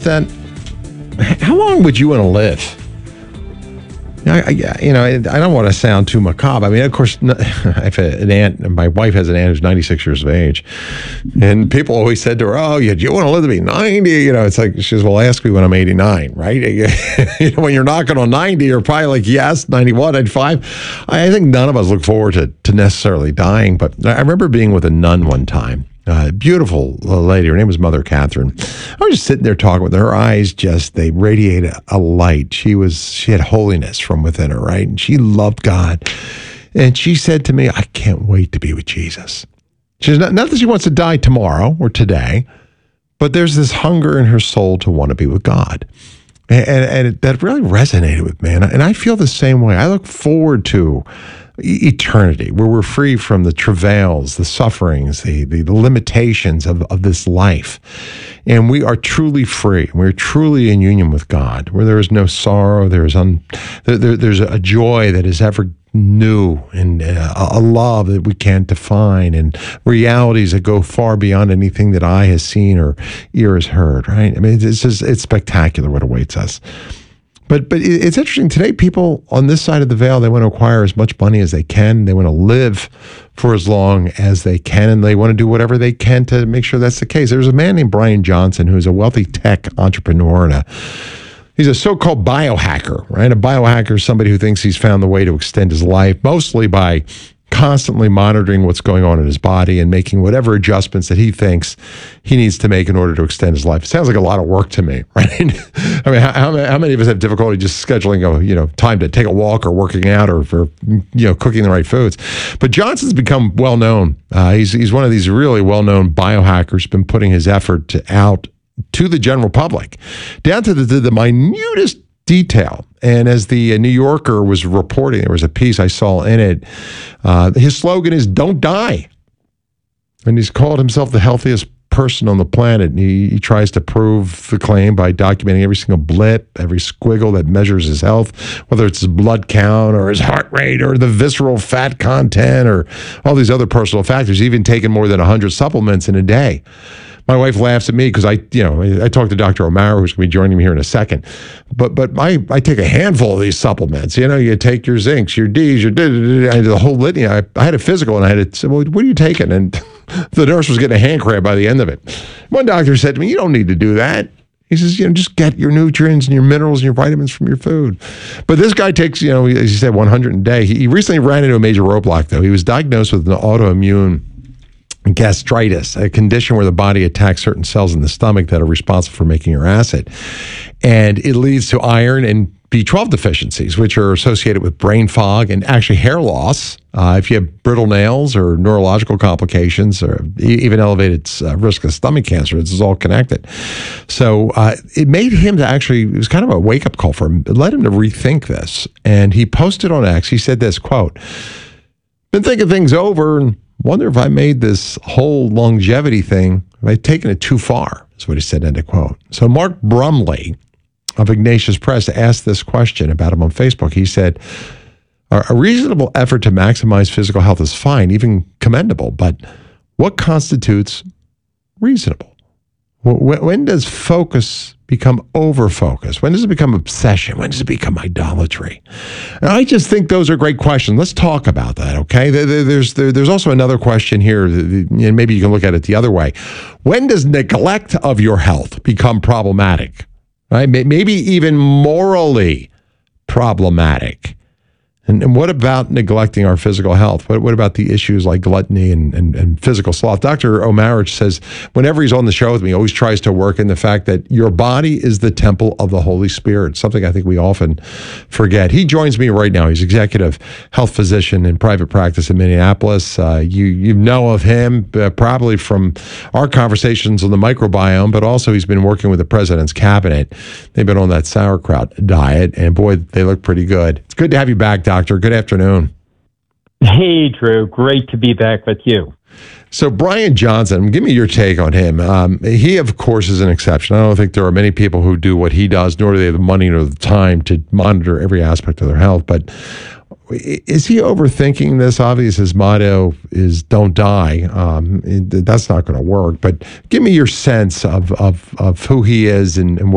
that, how long would you want to live? I don't want to sound too macabre. I mean, of course, I have an aunt, and my wife has an aunt who's 96 years of age. And people always said to her, oh, do you want to live to be 90? It's like, she says, well, ask me when I'm 89, right? When you're knocking on 90, you're probably like, yes, 91, 95. I think none of us look forward to necessarily dying. But I remember being with a nun one time. Beautiful lady. Her name was Mother Catherine. I was just sitting there talking with her. Her eyes they radiated a light. She had holiness from within her, right? And she loved God. And she said to me, I can't wait to be with Jesus. She says, not that she wants to die tomorrow or today, but there's this hunger in her soul to want to be with God. And that really resonated with me. And I feel the same way. I look forward to eternity, where we're free from the travails, the sufferings, the limitations of this life. And we are truly free. We're truly in union with God, where there is no sorrow, there's a joy that is ever new, and a love that we can't define, and realities that go far beyond anything that eye has seen or ear has heard, right? I mean, it's spectacular what awaits us. But it's interesting. Today, people on this side of the veil, they want to acquire as much money as they can. They want to live for as long as they can, and they want to do whatever they can to make sure that's the case. There's a man named Brian Johnson who's a wealthy tech entrepreneur, and he's a so-called biohacker, right? A biohacker is somebody who thinks he's found the way to extend his life, mostly by constantly monitoring what's going on in his body and making whatever adjustments that he thinks he needs to make in order to extend his life. It sounds like a lot of work to me, right? I mean, how many of us have difficulty just scheduling time to take a walk or working out or for cooking the right foods? But Johnson's become well known. He's one of these really well known biohackers. Been putting his effort out to the general public, down to the minutest detail. And as the New Yorker was reporting, there was a piece I saw in it. His slogan is "Don't die," and he's called himself the healthiest person on the planet. And he tries to prove the claim by documenting every single blip, every squiggle that measures his health, whether it's his blood count or his heart rate or the visceral fat content or all these other personal factors. He's even taken more than 100 supplements in a day. My wife laughs at me because I talked to Dr. O'Mara, who's going to be joining me here in a second. But I take a handful of these supplements. You take your zincs, your Ds, the whole litany. I had a physical, and I had to say, well, what are you taking? And the nurse was getting a hand cramp by the end of it. One doctor said to me, you don't need to do that. He says, just get your nutrients and your minerals and your vitamins from your food. But this guy takes, as you said, 100 a day. He recently ran into a major roadblock, though. He was diagnosed with an autoimmune gastritis, a condition where the body attacks certain cells in the stomach that are responsible for making your acid. And it leads to iron and B12 deficiencies, which are associated with brain fog and actually hair loss. If you have brittle nails or neurological complications or even elevated risk of stomach cancer, this is all connected. So it made him it was kind of a wake-up call for him. It led him to rethink this. And he posted on X, he said this, quote, "Been thinking things over and wonder if I made this whole longevity thing, if I've taken it too far," is what he said, end of quote. So Mark Brumley of Ignatius Press asked this question about him on Facebook. He said, a reasonable effort to maximize physical health is fine, even commendable, but what constitutes reasonable? When does focus become over-focus? When does it become obsession? When does it become idolatry? And I just think those are great questions. Let's talk about that, okay? There's also another question here, and maybe you can look at it the other way. When does neglect of your health become problematic? Right? Maybe even morally problematic. And what about neglecting our physical health? What about the issues like gluttony and physical sloth? Dr. O'Mara says whenever he's on the show with me, he always tries to work in the fact that your body is the temple of the Holy Spirit, something I think we often forget. He joins me right now. He's executive health physician in private practice in Minneapolis. You know of him probably from our conversations on the microbiome, but also he's been working with the president's cabinet. They've been on that sauerkraut diet, and boy, they look pretty good. It's good to have you back, Doctor. Good afternoon. Hey, Drew. Great to be back with you. So Brian Johnson, give me your take on him. He, of course, is an exception. I don't think there are many people who do what he does, nor do they have the money nor the time to monitor every aspect of their health. But is he overthinking this? Obviously, his motto is "Don't die." That's not going to work. But give me your sense of who he is and